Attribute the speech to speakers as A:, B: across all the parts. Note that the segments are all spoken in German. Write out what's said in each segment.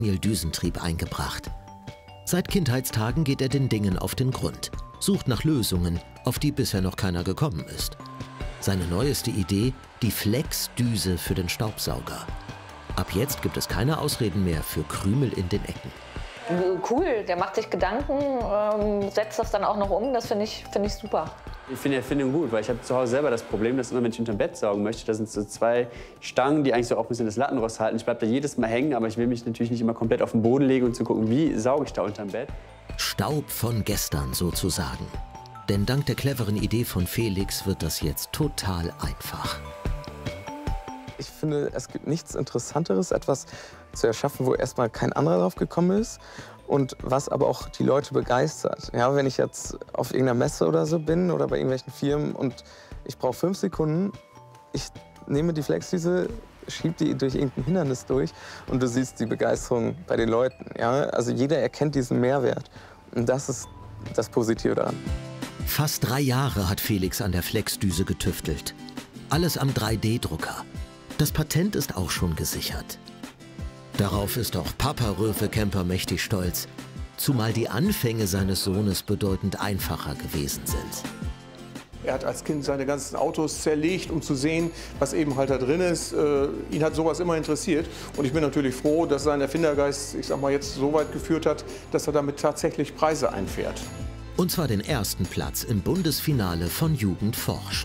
A: Düsentrieb eingebracht. Seit Kindheitstagen geht er den Dingen auf den Grund, sucht nach Lösungen, auf die bisher noch keiner gekommen ist. Seine neueste Idee, die Flex-Düse für den Staubsauger. Ab jetzt gibt es keine Ausreden mehr für Krümel in den Ecken.
B: Cool, der macht sich Gedanken, setzt das dann auch noch um, das finde ich super.
C: Ich finde die Erfindung gut, weil ich habe zu Hause selber das Problem, dass immer, wenn ich unterm Bett saugen möchte, da sind so zwei Stangen, die eigentlich so auch ein bisschen das Lattenrost halten. Ich bleibe da jedes Mal hängen, aber ich will mich natürlich nicht immer komplett auf den Boden legen und zu gucken, wie sauge ich da unterm Bett.
A: Staub von gestern sozusagen. Denn dank der cleveren Idee von Felix wird das jetzt total einfach.
D: Ich finde, es gibt nichts Interessanteres, etwas zu erschaffen, wo erstmal kein anderer drauf gekommen ist und was aber auch die Leute begeistert. Ja, wenn ich jetzt auf irgendeiner Messe oder so bin oder bei irgendwelchen Firmen und ich brauche 5 Sekunden, ich nehme die Flex-Düse, schiebe die durch irgendein Hindernis durch und du siehst die Begeisterung bei den Leuten. Ja? Also jeder erkennt diesen Mehrwert und das ist das Positive daran.
A: Fast 3 Jahre hat Felix an der Flex-Düse getüftelt. Alles am 3D-Drucker. Das Patent ist auch schon gesichert. Darauf ist auch Papa Röwe-Kemper mächtig stolz, zumal die Anfänge seines Sohnes bedeutend einfacher gewesen sind.
E: Er hat als Kind seine ganzen Autos zerlegt, um zu sehen, was eben halt da drin ist. Ihn hat sowas immer interessiert. Und ich bin natürlich froh, dass sein Erfindergeist, ich sag mal, jetzt so weit geführt hat, dass er damit tatsächlich Preise einfährt.
A: Und zwar den ersten Platz im Bundesfinale von Jugend forscht.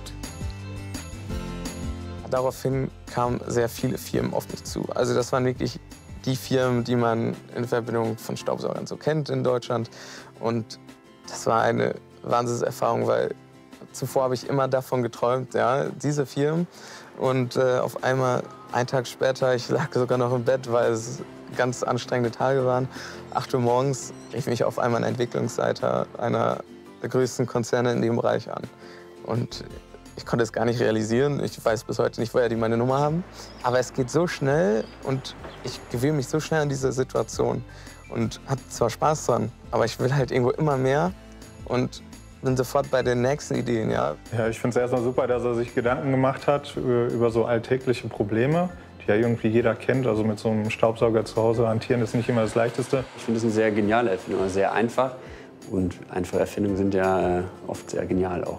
D: Daraufhin kamen sehr viele Firmen auf mich zu. Also das waren wirklich die Firmen, die man in Verbindung von Staubsaugern so kennt in Deutschland. Und das war eine Wahnsinnserfahrung, weil zuvor habe ich immer davon geträumt, ja, diese Firmen. Und auf einmal, einen Tag später, ich lag sogar noch im Bett, weil es ganz anstrengende Tage waren. 8 Uhr morgens rief mich auf einmal ein Entwicklungsleiter einer der größten Konzerne in dem Bereich an. Und ich konnte es gar nicht realisieren. Ich weiß bis heute nicht, woher die meine Nummer haben. Aber es geht so schnell und ich gewöhne mich so schnell an diese Situation. Und habe zwar Spaß dran, aber ich will halt irgendwo immer mehr und bin sofort bei den nächsten Ideen. Ja,
F: ich finde es erstmal super, dass er sich Gedanken gemacht hat über so alltägliche Probleme, die ja irgendwie jeder kennt. Also mit so einem Staubsauger zu Hause hantieren ist nicht immer das Leichteste.
C: Ich finde es eine sehr geniale Erfindung, sehr einfach. Und einfache Erfindungen sind ja oft sehr genial auch.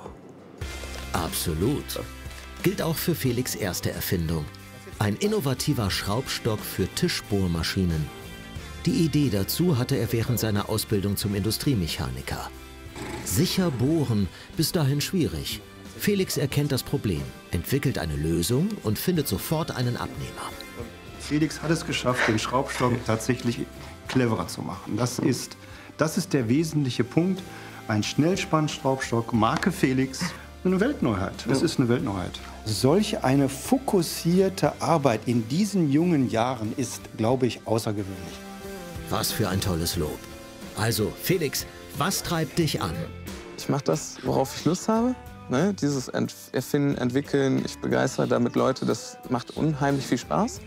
A: Absolut. Gilt auch für Felix' erste Erfindung. Ein innovativer Schraubstock für Tischbohrmaschinen. Die Idee dazu hatte er während seiner Ausbildung zum Industriemechaniker. Sicher bohren, bis dahin schwierig. Felix erkennt das Problem, entwickelt eine Lösung und findet sofort einen Abnehmer.
G: Felix hat es geschafft, den Schraubstock tatsächlich cleverer zu machen. Das ist der wesentliche Punkt. Ein Schnellspannschraubstock, Marke Felix. Eine Weltneuheit. Es ist eine Weltneuheit. Solch eine fokussierte Arbeit in diesen jungen Jahren ist, glaube ich, außergewöhnlich.
A: Was für ein tolles Lob. Also, Felix, was treibt dich an?
D: ich mache das, worauf ich Lust habe. Ne? Dieses Erfinden, Entwickeln, ich begeistere damit Leute, das macht unheimlich viel Spaß.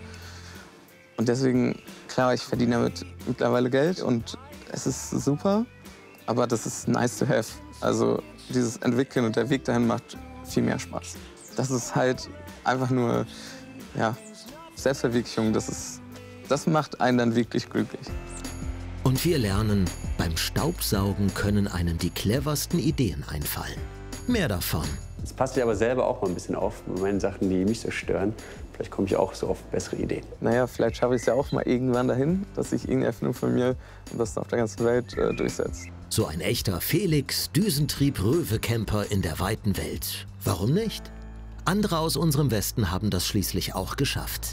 D: Und deswegen, klar, ich verdiene damit mittlerweile Geld und es ist super, aber das ist nice to have. Also dieses Entwickeln und der Weg dahin macht viel mehr Spaß. Das ist halt einfach nur, ja, Selbstverwirklichung, das macht einen dann wirklich glücklich.
A: Und wir lernen, beim Staubsaugen können einem die cleversten Ideen einfallen. Mehr davon.
C: Jetzt passt ihr aber selber auch mal ein bisschen auf mit meinen Sachen, die mich so stören. Vielleicht komme ich auch so auf bessere Ideen.
D: Naja, vielleicht schaffe ich es ja auch mal irgendwann dahin, dass sich irgendeine Erfindung von mir am besten auf der ganzen Welt durchsetzt.
A: So ein echter Felix Düsentrieb Röwe-Camper in der weiten Welt. Warum nicht? Andere aus unserem Westen haben das schließlich auch geschafft.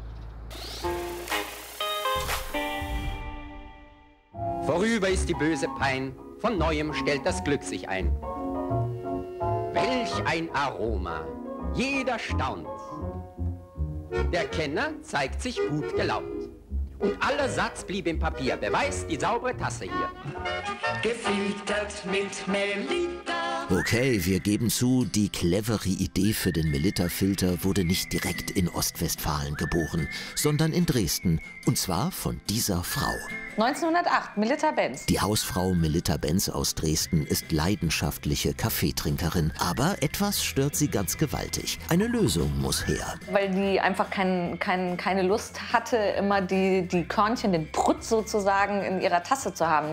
H: Vorüber ist die böse Pein, von Neuem stellt das Glück sich ein. Welch ein Aroma, jeder staunt. Der Kenner zeigt sich gut gelaunt. Und aller Satz blieb im Papier, Beweis die saubere Tasse hier.
I: Gefiltert mit Melita.
A: Okay, wir geben zu, die clevere Idee für den Melitta-Filter wurde nicht direkt in Ostwestfalen geboren, sondern in Dresden. Und zwar von dieser Frau.
B: 1908, Melitta Benz.
A: Die Hausfrau Melitta Benz aus Dresden ist leidenschaftliche Kaffeetrinkerin. Aber etwas stört sie ganz gewaltig. Eine Lösung muss her.
B: Weil die einfach keine Lust hatte, immer die Körnchen, den Prutz sozusagen in ihrer Tasse zu haben.